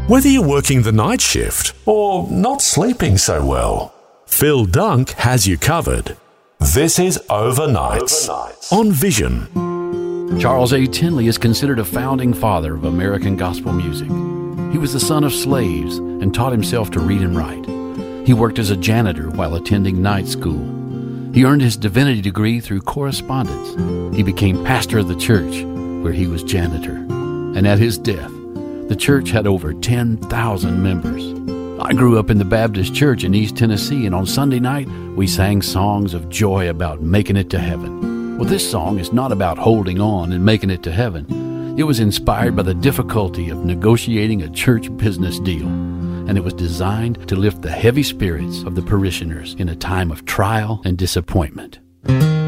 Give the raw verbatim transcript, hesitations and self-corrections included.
Whether you're working the night shift or not sleeping so well, Phil Dunk has you covered. This is Overnights, Overnights. on Vision. Charles A. Tinley is considered a founding father of American gospel music. He was the son of slaves and taught himself to read and write. He worked as a janitor while attending night school. He earned his divinity degree through correspondence. He became pastor of the church, where he was janitor. And at his death, the church had over ten thousand members. I grew up in the Baptist church in East Tennessee, and on Sunday night, we sang songs of joy about making it to heaven. Well, this song is not about holding on and making it to heaven. It was inspired by the difficulty of negotiating a church business deal, and it was designed to lift the heavy spirits of the parishioners in a time of trial and disappointment.